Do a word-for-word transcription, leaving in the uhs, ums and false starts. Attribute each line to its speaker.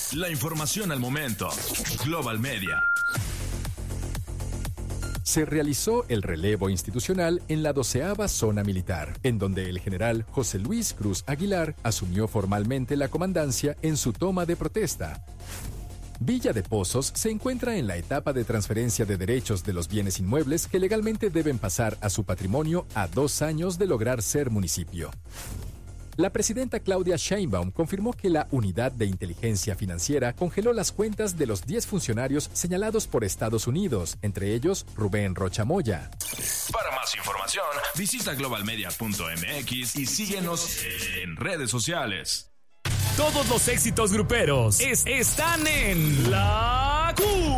Speaker 1: La información al momento. Global Media.
Speaker 2: Se realizó el relevo institucional en la doceava Zona Militar, en donde el general José Luis Cruz Aguilar asumió formalmente la comandancia en su toma de protesta. Villa de Pozos se encuentra en la etapa de transferencia de derechos de los bienes inmuebles que legalmente deben pasar a su patrimonio a dos años de lograr ser municipio. La presidenta Claudia Sheinbaum confirmó que la Unidad de Inteligencia Financiera congeló las cuentas de los diez funcionarios señalados por Estados Unidos, entre ellos Rubén Rocha Moya.
Speaker 1: Para más información, visita global media punto m x y síguenos en redes sociales.
Speaker 3: Todos los éxitos gruperos es- están en La Q.